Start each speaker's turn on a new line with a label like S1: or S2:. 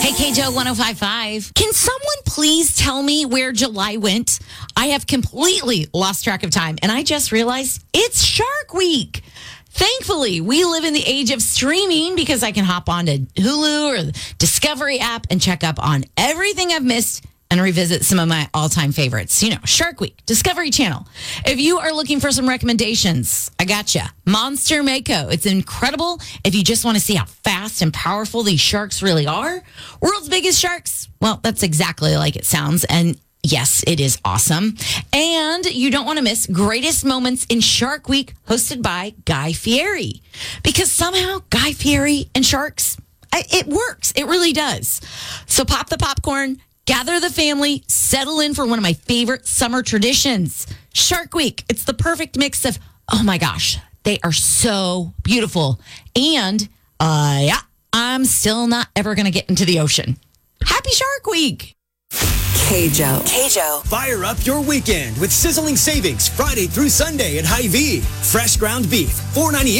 S1: Hey, KJO 105.5. Can someone please tell me where July went? I have completely lost track of time, and I just realized it's Shark Week. Thankfully, we live in the age of streaming because I can hop on to Hulu or the Discovery app and check up on everything I've missed and revisit some of my all-time favorites. You know, Shark Week, Discovery Channel. If you are looking for some recommendations, I gotcha. Monster Mako. It's incredible if you just want to see how fast and powerful these sharks really are. World's Biggest Sharks. Well, that's exactly like it sounds. And yes, it is awesome. And you don't want to miss Greatest Moments in Shark Week, hosted by Guy Fieri. Because somehow Guy Fieri and sharks, it works. It really does. So pop the popcorn. Gather the family, settle in for one of my favorite summer traditions, Shark Week. It's the perfect mix of, oh my gosh, they are so beautiful. And, I'm still not ever going to get into the ocean. Happy Shark Week.
S2: KJO.
S3: Fire up your weekend with sizzling savings Friday through Sunday at Hy-Vee. Fresh ground beef, $4.98.